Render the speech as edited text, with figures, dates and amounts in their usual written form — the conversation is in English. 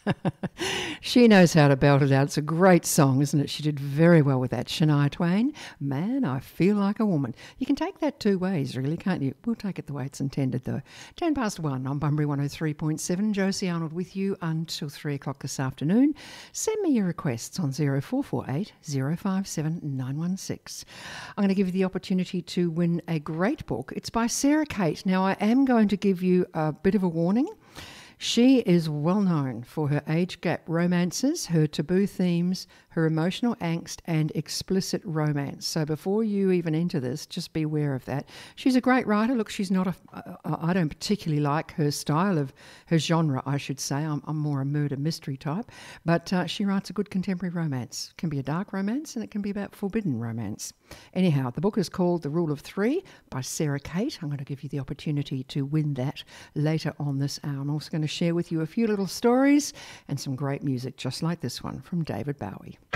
She knows how to belt it out. It's a great song, isn't it? She did very well with that. Shania Twain, Man, I Feel Like a Woman. You can take that two ways, really, can't you? We'll take it the way it's intended, though. 10 past 1 on Bunbury 103.7. Josie Arnold with you until 3 o'clock this afternoon. Send me your requests on 0448 057 916. I'm going to give you the opportunity to win a great book. It's by Sarah Kate. Now, I am going to give you a bit of a warning. She is well known for her age gap romances, her taboo themes, her emotional angst and explicit romance. So before you even enter this, just be aware of that. She's a great writer. Look, she's not I don't particularly like her style of, her genre, I should say. I'm more a murder mystery type. But she writes a good contemporary romance. It can be a dark romance and it can be about forbidden romance. Anyhow, the book is called The Rule of Three by Sarah Kate. I'm going to give you the opportunity to win that later on this hour. I'm also going to share with you a few little stories and some great music just like this one from David Bowie.